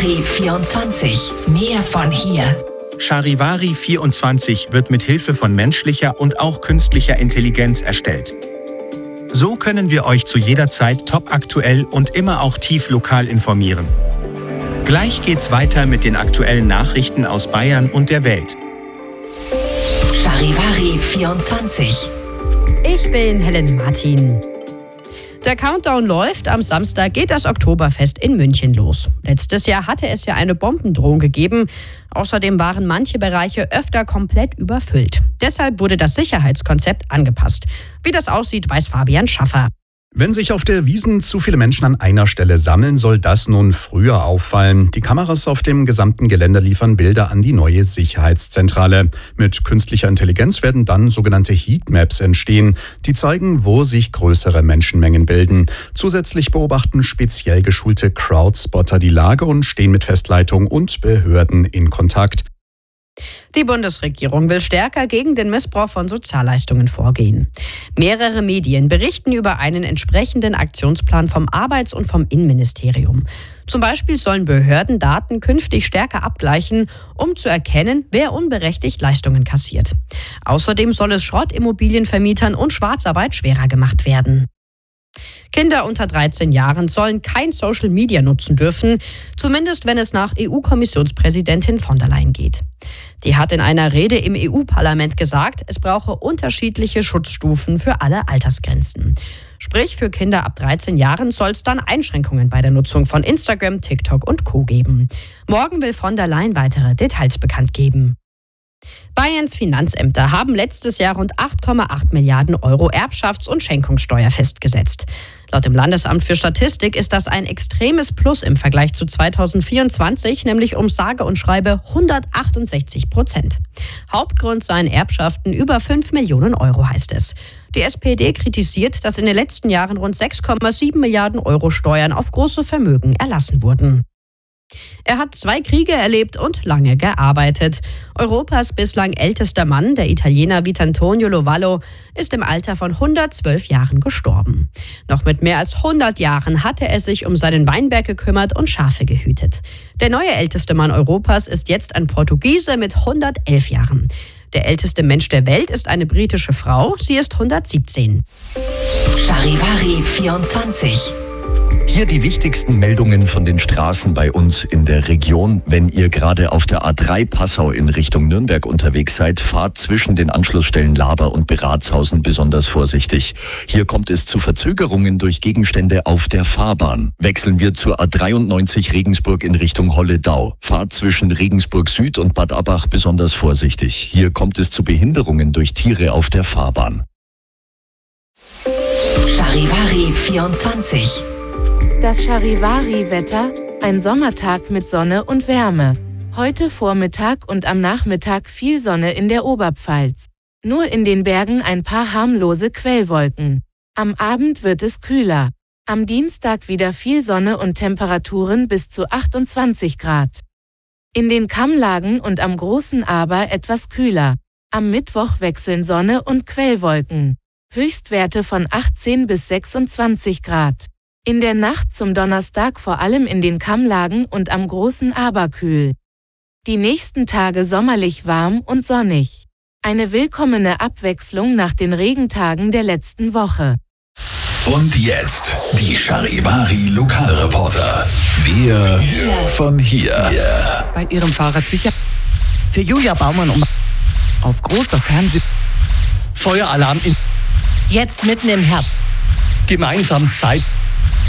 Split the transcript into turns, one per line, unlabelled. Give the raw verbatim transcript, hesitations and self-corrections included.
Charivari vierundzwanzig. Mehr von hier.
Charivari vierundzwanzig wird mit Hilfe von menschlicher und auch künstlicher Intelligenz erstellt. So können wir euch zu jeder Zeit topaktuell und immer auch tief lokal informieren. Gleich geht's weiter mit den aktuellen Nachrichten aus Bayern und der Welt.
Charivari vierundzwanzig.
Ich bin Helen Martin. Der Countdown läuft. Am Samstag geht das Oktoberfest in München los. Letztes Jahr hatte es ja eine Bombendrohung gegeben. Außerdem waren manche Bereiche öfter komplett überfüllt. Deshalb wurde das Sicherheitskonzept angepasst. Wie das aussieht, weiß Fabian Schaffer.
Wenn sich auf der Wiesn zu viele Menschen an einer Stelle sammeln, soll das nun früher auffallen. Die Kameras auf dem gesamten Gelände liefern Bilder an die neue Sicherheitszentrale. Mit künstlicher Intelligenz werden dann sogenannte Heatmaps entstehen, die zeigen, wo sich größere Menschenmengen bilden. Zusätzlich beobachten speziell geschulte Crowdspotter die Lage und stehen mit Festleitung und Behörden in Kontakt.
Die Bundesregierung will stärker gegen den Missbrauch von Sozialleistungen vorgehen. Mehrere Medien berichten über einen entsprechenden Aktionsplan vom Arbeits- und vom Innenministerium. Zum Beispiel sollen Behörden Daten künftig stärker abgleichen, um zu erkennen, wer unberechtigt Leistungen kassiert. Außerdem soll es Schrottimmobilienvermietern und Schwarzarbeit schwerer gemacht werden. Kinder unter dreizehn Jahren sollen kein Social Media nutzen dürfen, zumindest wenn es nach E U-Kommissionspräsidentin von der Leyen geht. Die hat in einer Rede im E U-Parlament gesagt, es brauche unterschiedliche Schutzstufen für alle Altersgrenzen. Sprich, für Kinder ab dreizehn Jahren soll es dann Einschränkungen bei der Nutzung von Instagram, TikTok und Co. geben. Morgen will von der Leyen weitere Details bekannt geben. Bayerns Finanzämter haben letztes Jahr rund acht Komma acht Milliarden Euro Erbschafts- und Schenkungssteuer festgesetzt. Laut dem Landesamt für Statistik ist das ein extremes Plus im Vergleich zu zweitausendvierundzwanzig, nämlich um sage und schreibe hundertachtundsechzig Prozent. Hauptgrund seien Erbschaften über fünf Millionen Euro, heißt es. Die S P D kritisiert, dass in den letzten Jahren rund sechs Komma sieben Milliarden Euro Steuern auf große Vermögen erlassen wurden. Er hat zwei Kriege erlebt und lange gearbeitet. Europas bislang ältester Mann, der Italiener Vitantonio Lovallo, ist im Alter von hundertzwölf Jahren gestorben. Noch mit mehr als hundert Jahren hatte er sich um seinen Weinberg gekümmert und Schafe gehütet. Der neue älteste Mann Europas ist jetzt ein Portugiese mit hundertelf Jahren. Der älteste Mensch der Welt ist eine britische Frau, sie ist hundertsiebzehn.
Charivari vierundzwanzig.
Hier die wichtigsten Meldungen von den Straßen bei uns in der Region. Wenn ihr gerade auf der A drei Passau in Richtung Nürnberg unterwegs seid, fahrt zwischen den Anschlussstellen Laber und Beratshausen besonders vorsichtig. Hier kommt es zu Verzögerungen durch Gegenstände auf der Fahrbahn. Wechseln wir zur A dreiundneunzig Regensburg in Richtung Holledau. Fahrt zwischen Regensburg Süd und Bad Abbach besonders vorsichtig. Hier kommt es zu Behinderungen durch Tiere auf der Fahrbahn.
Charivari vierundzwanzig.
Das Charivari-Wetter, ein Sommertag mit Sonne und Wärme. Heute Vormittag und am Nachmittag viel Sonne in der Oberpfalz. Nur in den Bergen ein paar harmlose Quellwolken. Am Abend wird es kühler. Am Dienstag wieder viel Sonne und Temperaturen bis zu achtundzwanzig Grad. In den Kammlagen und am Großen Aber etwas kühler. Am Mittwoch wechseln Sonne und Quellwolken. Höchstwerte von achtzehn bis sechsundzwanzig Grad. In der Nacht zum Donnerstag vor allem in den Kammlagen und am Großen Aber kühl. Die nächsten Tage sommerlich warm und sonnig. Eine willkommene Abwechslung nach den Regentagen der letzten Woche.
Und jetzt die Charivari Lokalreporter. Wir von hier.
Bei ihrem Fahrrad sicher. Für Julia Baumann um auf großer Fernseh.
Feueralarm in.
Jetzt mitten im Herbst.
Gemeinsam Zeit.